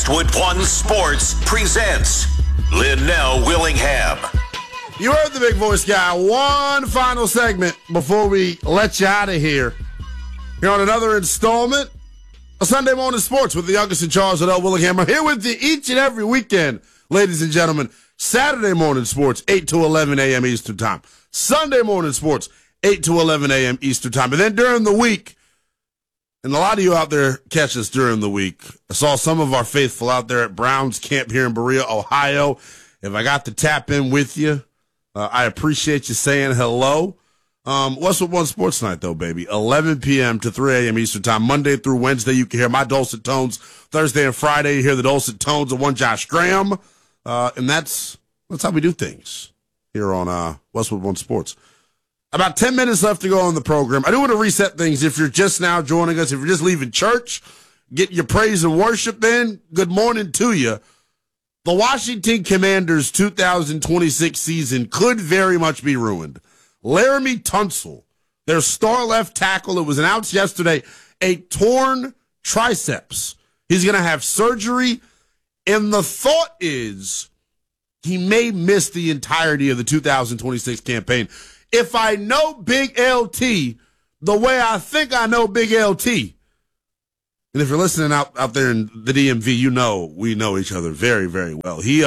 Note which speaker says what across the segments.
Speaker 1: Westwood One Sports presents Linnell Willingham.
Speaker 2: You heard the big voice guy. One final segment before we let you out of here. Here on another installment of Sunday Morning Sports with the youngest in Charles, Linnell Willingham. I'm here with you each and every weekend, ladies and gentlemen. Saturday Morning Sports, 8 to 11 a.m. Eastern Time. Sunday Morning Sports, 8 to 11 a.m. Eastern Time. And then during the week, and a lot of you out there catch us during the week. I saw some of our faithful out there at Browns Camp here in Berea, Ohio. If I got to tap in with you, I appreciate you saying hello. Westwood One Sports Night, though, baby. 11 p.m. to 3 a.m. Eastern Time. Monday through Wednesday, you can hear my dulcet tones. Thursday and Friday, you hear the dulcet tones of one Josh Graham. And that's how we do things here on Westwood One Sports. About 10 minutes left to go on the program. I do want to reset things. If you're just now joining us, if you're just leaving church, get your praise and worship in, good morning to you. The Washington Commanders 2026 season could very much be ruined. Laremy Tunsil, their star left tackle, it was announced yesterday, a torn triceps. He's going to have surgery, and the thought is he may miss the entirety of the 2026 campaign. If I know Big LT the way I think I know Big LT, and if you're listening out there in the DMV, you know we know each other very, very well. He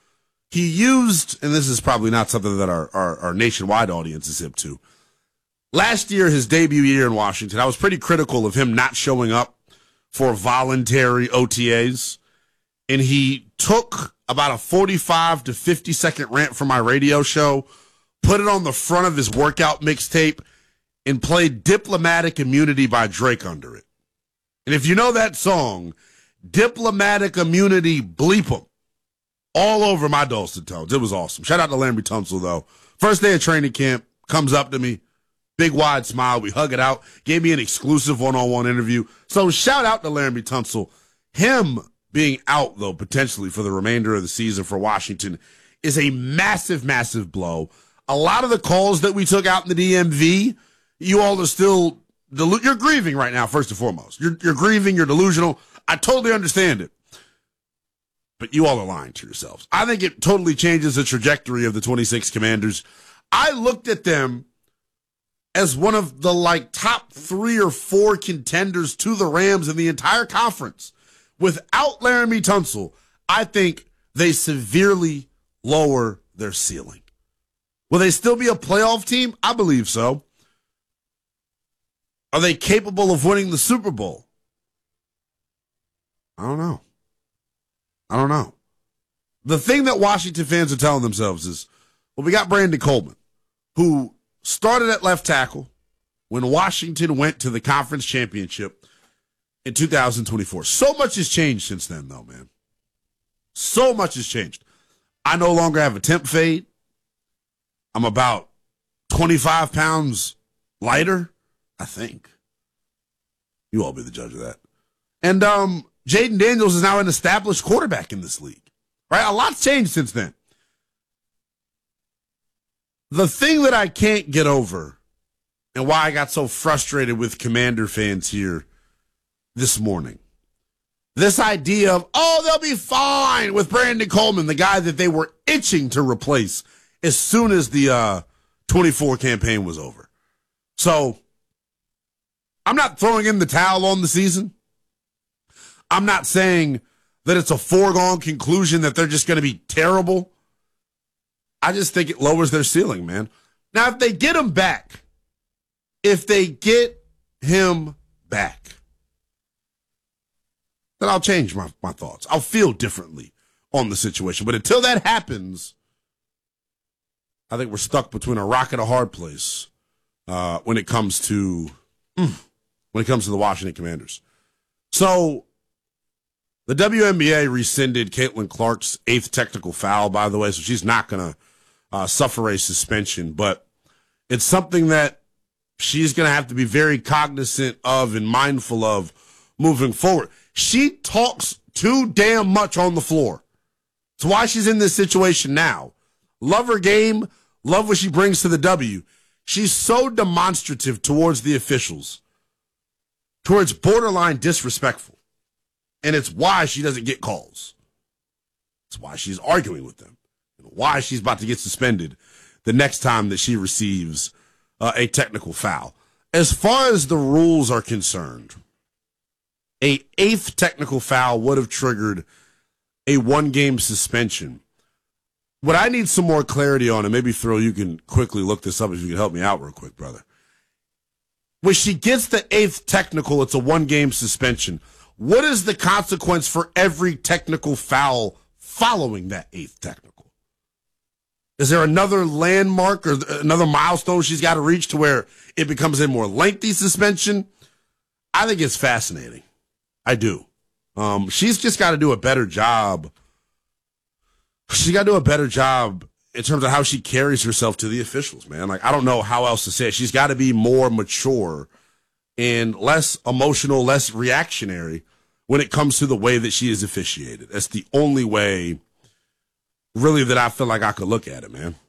Speaker 2: used, and this is probably not something that our nationwide audience is hip to. Last year, his debut year in Washington, I was pretty critical of him not showing up for voluntary OTAs, and he took about a 45 to 50 second rant from my radio show, put it on the front of his workout mixtape, and played Diplomatic Immunity by Drake under it. And if you know that song, Diplomatic Immunity, bleep 'em, all over my dulcet tones. It was awesome. Shout out to Laremy Tunsil, though. First day of training camp, comes up to me, big wide smile. We hug it out. Gave me an exclusive one-on-one interview. So shout out to Laremy Tunsil. Him being out, though, potentially for the remainder of the season for Washington is a massive, massive blow. A lot of the calls that we took out in the DMV, you all are still, you're grieving right now, first and foremost. You're grieving, you're delusional. I totally understand it. But you all are lying to yourselves. I think it totally changes the trajectory of the 26 Commanders. I looked at them as one of the top 3 or 4 contenders to the Rams in the entire conference. Without Laremy Tunsil, I think they severely lower their ceiling. Will they still be a playoff team? I believe so. Are they capable of winning the Super Bowl? I don't know. The thing that Washington fans are telling themselves is, well, we got Brandon Coleman, who started at left tackle when Washington went to the conference championship in 2024. So much has changed since then, though, man. So much has changed. I no longer have a temp fade. I'm about 25 pounds lighter, I think. You all be the judge of that. And Jaden Daniels is now an established quarterback in this league. Right? A lot's changed since then. The thing that I can't get over, and why I got so frustrated with Commander fans here this morning, this idea of, they'll be fine with Brandon Coleman, the guy that they were itching to replace as soon as the 24 campaign was over. So, I'm not throwing in the towel on the season. I'm not saying that it's a foregone conclusion that they're just going to be terrible. I just think it lowers their ceiling, man. Now, if they get him back, then I'll change my thoughts. I'll feel differently on the situation. But until that happens, I think we're stuck between a rock and a hard place when it comes to the Washington Commanders. So the WNBA rescinded Caitlin Clark's 8th technical foul, by the way, so she's not going to suffer a suspension. But it's something that she's going to have to be very cognizant of and mindful of moving forward. She talks too damn much on the floor. It's why she's in this situation now. Love her game. Love what she brings to the W. She's so demonstrative towards the officials, towards borderline disrespectful. And it's why she doesn't get calls. It's why she's arguing with them. And why she's about to get suspended the next time that she receives a technical foul. As far as the rules are concerned, a 8th technical foul would have triggered a 1-game suspension. What I need some more clarity on, and maybe Thrill, you can quickly look this up if you can help me out real quick, brother. When she gets the 8th technical, it's a 1-game suspension. What is the consequence for every technical foul following that 8th technical? Is there another landmark or another milestone she's got to reach to where it becomes a more lengthy suspension? I think it's fascinating. I do. She's just got to do a better job. She's got to do a better job in terms of how she carries herself to the officials, man. Like, I don't know how else to say it. She's got to be more mature and less emotional, less reactionary when it comes to the way that she is officiated. That's the only way, really, that I feel like I could look at it, man.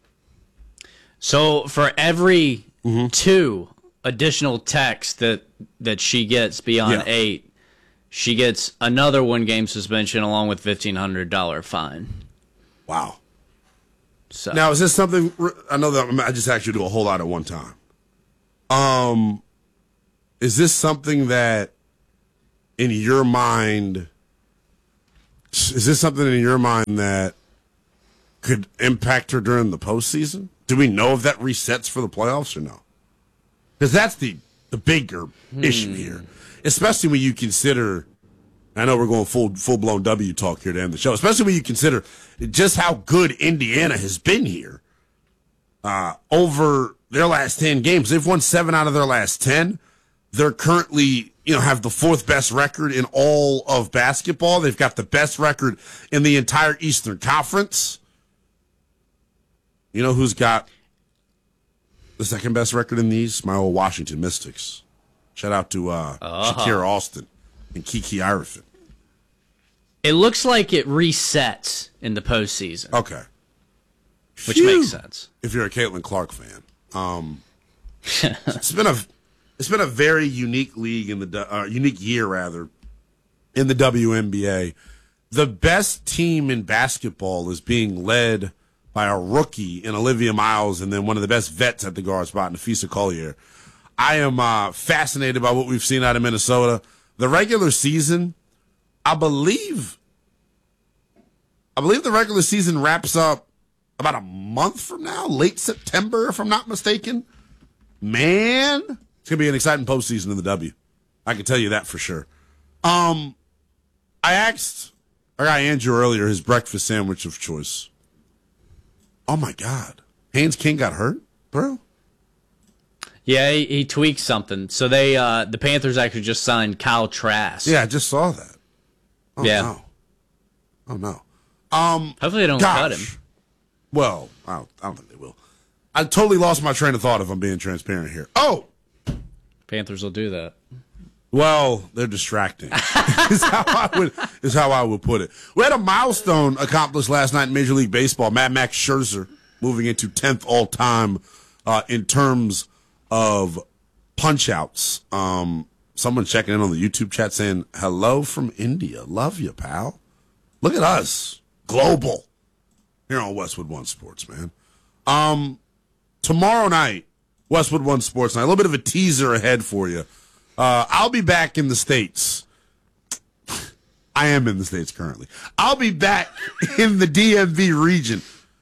Speaker 3: So for every 2 additional texts that she gets beyond 8, she gets another 1-game suspension along with $1,500 fine.
Speaker 2: Wow.
Speaker 3: So
Speaker 2: now, is this something? I know that I just asked you to do a whole lot at one time. Is this something that, in your mind, that could impact her during the postseason? Do we know if that resets for the playoffs or no? Because that's the bigger issue here, especially when you consider. I know we're going full-blown W talk here to end the show, especially when you consider just how good Indiana has been here over their last 10 games. They've won 7 out of their last 10. They're currently, have the 4th best record in all of basketball. They've got the best record in the entire Eastern Conference. You know who's got the 2nd best record in the East? My old Washington Mystics. Shout out to Shakira Austin and Kiki Irefin.
Speaker 3: it looks like it resets in the postseason.
Speaker 2: Okay.
Speaker 3: Which makes sense.
Speaker 2: If you're a Caitlin Clark fan. It's been a very unique league in the unique year rather in the WNBA. The best team in basketball is being led by a rookie in Olivia Miles, and then one of the best vets at the guard spot, Nafisa Collier. I am fascinated by what we've seen out of Minnesota. The regular season, I believe the regular season wraps up about a month from now, late September, if I'm not mistaken. Man, it's going to be an exciting postseason in the W. I can tell you that for sure. I asked our guy Andrew earlier his breakfast sandwich of choice. Oh, my God. Haynes King got hurt, bro?
Speaker 3: Yeah, he tweaked something. So they the Panthers actually just signed Kyle Trask.
Speaker 2: Yeah, I just saw that. Oh,
Speaker 3: yeah.
Speaker 2: No. Oh, no.
Speaker 3: Hopefully they don't cut him.
Speaker 2: Well, I don't think they will. I totally lost my train of thought if I'm being transparent here. Oh!
Speaker 3: Panthers will do that.
Speaker 2: Well, they're distracting. is how I would put it. We had a milestone accomplished last night in Major League Baseball. Mad Max Scherzer moving into 10th all-time in terms of punch-outs. Someone checking in on the YouTube chat saying, hello from India. Love you, pal. Look at us. Global. Here on Westwood One Sports, man. Tomorrow night, Westwood One Sports Night. A little bit of a teaser ahead for you. I'll be back in the States. I am in the States currently. I'll be back in the DMV region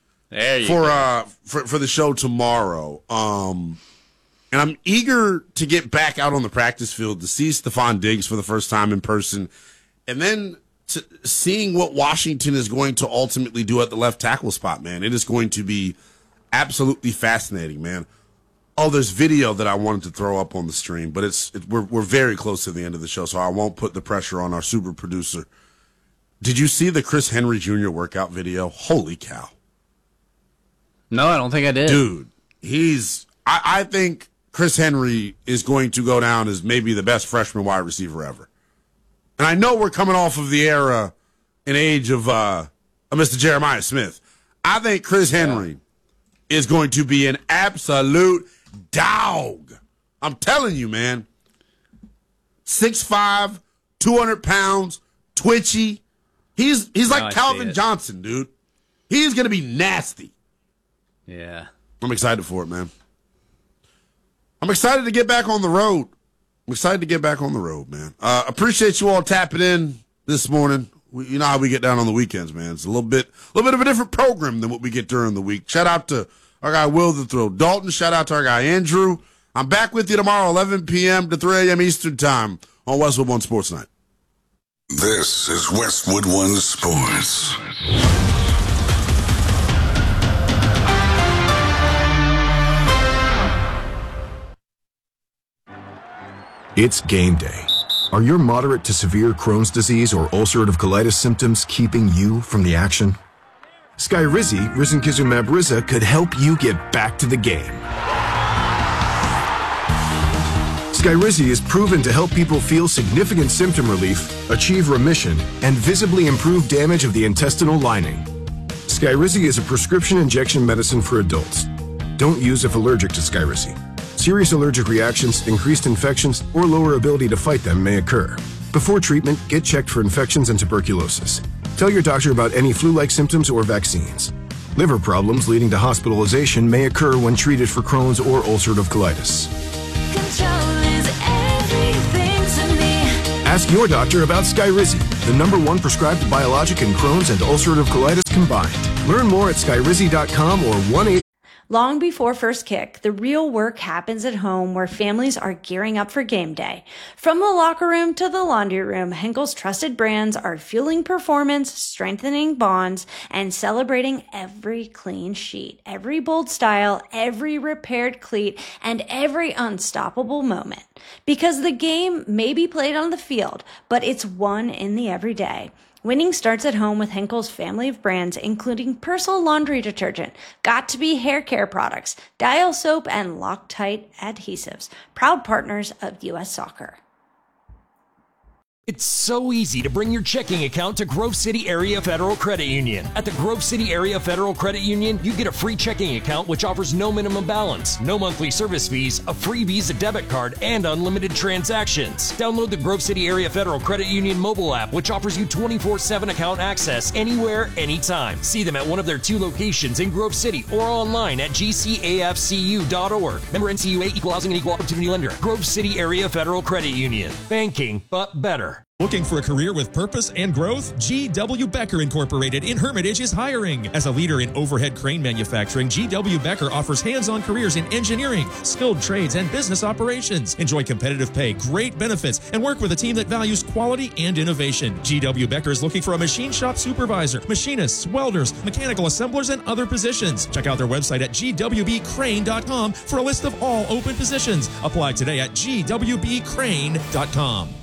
Speaker 2: for the show tomorrow. And I'm eager to get back out on the practice field to see Stephon Diggs for the first time in person, and then seeing what Washington is going to ultimately do at the left tackle spot, man. It is going to be absolutely fascinating, man. Oh, there's video that I wanted to throw up on the stream, but we're very close to the end of the show, so I won't put the pressure on our super producer. Did you see the Chris Henry Jr. workout video? Holy cow.
Speaker 3: No, I don't think I did.
Speaker 2: Dude, I think Chris Henry is going to go down as maybe the best freshman wide receiver ever. And I know we're coming off of the era and age of Mr. Jeremiah Smith. I think Chris Henry is going to be an absolute dog. I'm telling you, man. 6'5", 200 pounds, twitchy. He's like
Speaker 3: I
Speaker 2: Calvin Johnson, dude. He's going to be nasty.
Speaker 3: Yeah.
Speaker 2: I'm excited for it, man. I'm excited to get back on the road. Man. Appreciate you all tapping in this morning. You know how we get down on the weekends, man. It's a little bit of a different program than what we get during the week. Shout out to our guy Will the Thrill Dalton. Shout out to our guy Andrew. I'm back with you tomorrow, 11 p.m. to 3 a.m. Eastern Time on Westwood One Sports Night.
Speaker 1: This is Westwood One Sports.
Speaker 4: It's game day. Are your moderate to severe Crohn's disease or ulcerative colitis symptoms keeping you from the action? Skyrizi, risankizumab Riza, could help you get back to the game. Skyrizi is proven to help people feel significant symptom relief, achieve remission, and visibly improve damage of the intestinal lining. Skyrizi is a prescription injection medicine for adults. Don't use if allergic to Skyrizi. Serious allergic reactions, increased infections, or lower ability to fight them may occur. Before treatment, get checked for infections and tuberculosis. Tell your doctor about any flu-like symptoms or vaccines. Liver problems leading to hospitalization may occur when treated for Crohn's or ulcerative colitis. Ask your doctor about Skyrizi, the #1 prescribed biologic in Crohn's and ulcerative colitis combined. Learn more at skyrizi.com or 1-800.
Speaker 5: Long before first kick, the real work happens at home where families are gearing up for game day. From the locker room to the laundry room, Henkel's trusted brands are fueling performance, strengthening bonds, and celebrating every clean sheet, every bold style, every repaired cleat, and every unstoppable moment. Because the game may be played on the field, but it's won in the everyday. Winning starts at home with Henkel's family of brands, including Persil laundry detergent, Got2b hair care products, Dial soap, and Loctite adhesives. Proud partners of U.S. Soccer.
Speaker 6: It's so easy to bring your checking account to Grove City Area Federal Credit Union. At the Grove City Area Federal Credit Union, you get a free checking account which offers no minimum balance, no monthly service fees, a free Visa debit card, and unlimited transactions. Download the Grove City Area Federal Credit Union mobile app, which offers you 24/7 account access anywhere, anytime. See them at one of their 2 locations in Grove City or online at gcafcu.org. Member NCUA, Equal Housing and Equal Opportunity Lender. Grove City Area Federal Credit Union. Banking, but better.
Speaker 7: Looking for a career with purpose and growth? G.W. Becker Incorporated in Hermitage is hiring. As a leader in overhead crane manufacturing, G.W. Becker offers hands-on careers in engineering, skilled trades, and business operations. Enjoy competitive pay, great benefits, and work with a team that values quality and innovation. G.W. Becker is looking for a machine shop supervisor, machinists, welders, mechanical assemblers, and other positions. Check out their website at gwbcrane.com for a list of all open positions. Apply today at gwbcrane.com.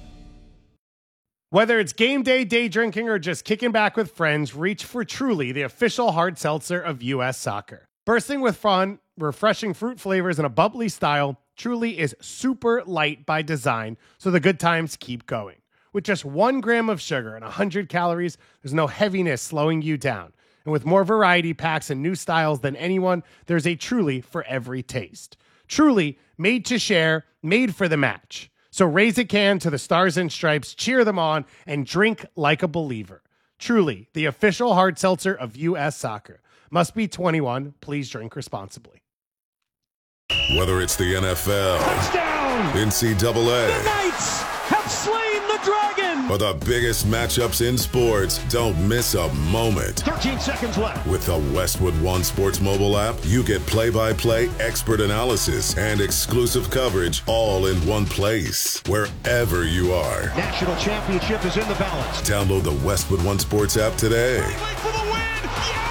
Speaker 8: Whether it's game day, day drinking, or just kicking back with friends, reach for Truly, the official hard seltzer of U.S. Soccer. Bursting with fun, refreshing fruit flavors, and a bubbly style, Truly is super light by design, so the good times keep going. With just 1 gram of sugar and 100 calories, there's no heaviness slowing you down. And with more variety packs and new styles than anyone, there's a Truly for every taste. Truly, made to share, made for the match. So raise a can to the Stars and Stripes, cheer them on, and drink like a believer. Truly, the official hard seltzer of U.S. Soccer. Must be 21. Please drink responsibly.
Speaker 9: Whether it's the NFL,
Speaker 10: touchdown,
Speaker 9: NCAA,
Speaker 10: the Knights have slain the dragon,
Speaker 9: or the biggest matchups in sports, don't miss a moment.
Speaker 10: 13 seconds left.
Speaker 9: With the Westwood One Sports mobile app, you get play-by-play expert analysis and exclusive coverage all in one place, wherever you are.
Speaker 10: National championship is in the balance.
Speaker 9: Download the Westwood One Sports app today.
Speaker 10: For the win.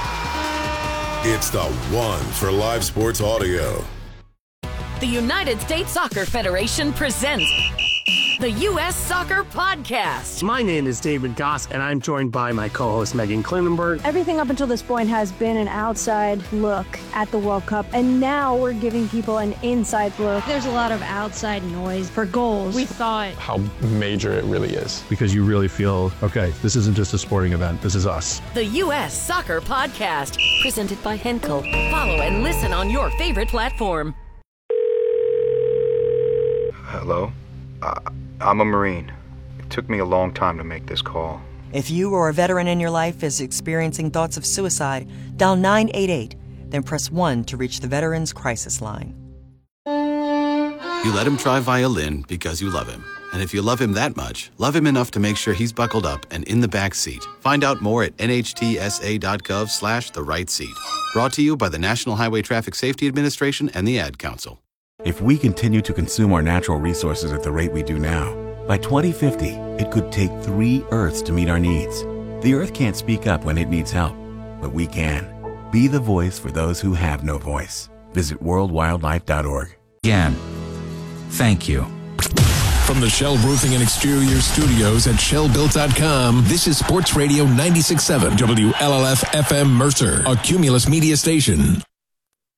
Speaker 10: Yeah!
Speaker 9: It's the one for live sports audio.
Speaker 11: The United States Soccer Federation presents the U.S. Soccer Podcast.
Speaker 12: My name is David Goss, and I'm joined by my co-host Megan Klinenberg.
Speaker 13: Everything up until this point has been an outside look at the World Cup, and now we're giving people an inside look.
Speaker 14: There's a lot of outside noise for goals.
Speaker 15: We thought
Speaker 16: how major it really is.
Speaker 17: Because you really feel, okay, this isn't just a sporting event, this is us.
Speaker 11: The U.S. Soccer Podcast, presented by Henkel. Follow and listen on your favorite platform.
Speaker 18: Hello? I'm a Marine.
Speaker 15: took me a long time to make this call.
Speaker 18: If you or a veteran in your life is experiencing thoughts of suicide, dial 988, then press 1 to reach the Veterans Crisis Line.
Speaker 19: You let him try violin because you love him. And if you love him that much, love him enough to make sure he's buckled up and in the back seat. Find out more at nhtsa.gov/the-right-seat. Brought to you by the National Highway Traffic Safety Administration and the Ad Council.
Speaker 20: If we continue to consume our natural resources at the rate we do now, by 2050, it could take 3 Earths to meet our needs. The Earth can't speak up when it needs help, but we can. Be the voice for those who have no voice. Visit worldwildlife.org.
Speaker 21: Again, thank you.
Speaker 22: From the Shell Roofing and Exterior Studios at shellbuilt.com, this is Sports Radio 96.7 WLLF FM Mercer, a Cumulus media station.